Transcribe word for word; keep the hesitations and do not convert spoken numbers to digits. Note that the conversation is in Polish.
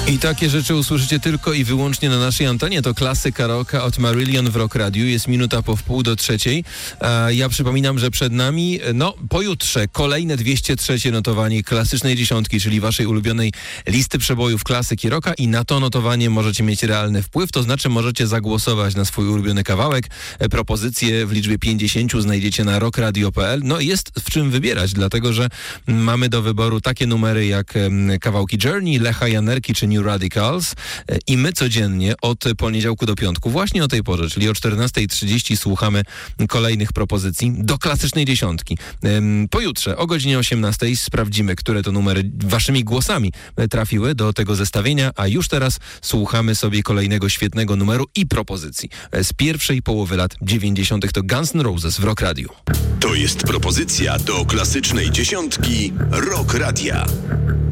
I takie rzeczy usłyszycie tylko i wyłącznie na naszej antenie. To klasyka rocka od Marillion w Rock Radiu. Jest minuta po wpół do trzeciej. A ja przypominam, że przed nami, no pojutrze, kolejne dwieście trzecie notowanie klasycznej dziesiątki, czyli waszej ulubionej listy przebojów klasyki rocka, i na to notowanie możecie mieć realny wpływ, to znaczy możecie zagłosować na swój ulubiony kawałek. Propozycje w liczbie pięćdziesięciu znajdziecie na rock radio kropka p l. No i jest w czym wybierać, dlatego że mamy do wyboru takie numery jak kawałki Journey, Lecha Janerki czy New Radicals, i my codziennie od poniedziałku do piątku właśnie o tej porze, czyli o czternasta trzydzieści, słuchamy kolejnych propozycji do klasycznej dziesiątki. Pojutrze o godzinie osiemnastej sprawdzimy, które to numery waszymi głosami trafiły do tego zestawienia, a już teraz słuchamy sobie kolejnego świetnego numeru i propozycji z pierwszej połowy lat dziewięćdziesiątych. To Guns N' Roses w Rock Radio. To jest propozycja do klasycznej dziesiątki Rock Radia.